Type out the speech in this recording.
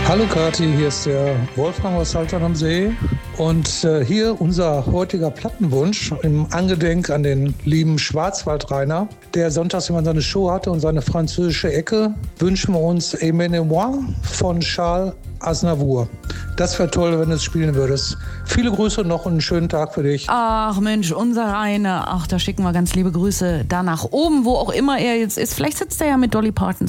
Hallo Kathi, hier ist der Wolfgang aus Saltern am See und hier unser heutiger Plattenwunsch im Angedenk an den lieben Schwarzwaldrainer, der sonntags immer seine Show hatte und seine französische Ecke, wünschen wir uns Emmenez-moi von Charles Aznavour. Das wäre toll, wenn du es spielen würdest. Viele Grüße noch und einen schönen Tag für dich. Ach Mensch, unser Rainer. Ach, da schicken wir ganz liebe Grüße da nach oben, wo auch immer er jetzt ist. Vielleicht sitzt er ja mit Dolly Parton